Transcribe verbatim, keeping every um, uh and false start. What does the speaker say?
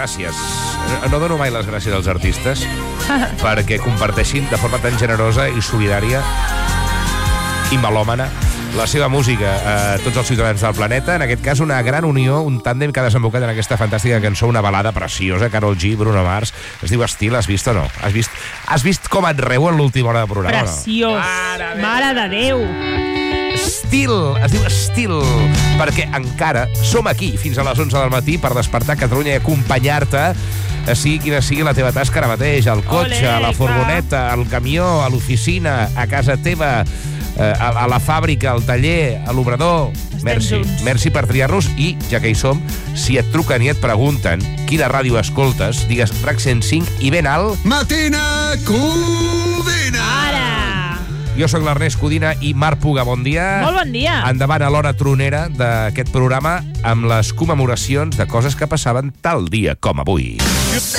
gràcies. No dono mai les gràcies als artistes perquè comparteixin de forma tan generosa i solidària i melòmana la seva música a tots els ciutadans del planeta. En aquest cas, una gran unió, un tàndem que ha desembocat en aquesta fantàstica cançó, una balada preciosa, Karol G, Bruno Mars. Es diu Estil, has vist o no? Has vist, has vist com et reu en l'última hora de programa, Preciós. no? Mare, Mare de Déu. Estil, es diu Estil, perquè encara som aquí fins a les onze del matí per despertar Catalunya i acompanyar-te a sigui quina sigui la teva tasca ara mateix, al cotxe, Olé, a la furgoneta, al camió, a l'oficina, a casa teva, a, a la fàbrica, al taller, a l'obrador. Merci, merci per triar-nos i, ja que hi som, si et truquen i et pregunten quina ràdio escoltes, digues RAC cent cinc i ben alt... Matina Codina! Ara! Jo sóc l'Ernest Codina i Marc Puga, bon dia. Molt bon dia. Endavant a l'hora tronera d'aquest programa amb les commemoracions de coses que passaven tal dia com avui.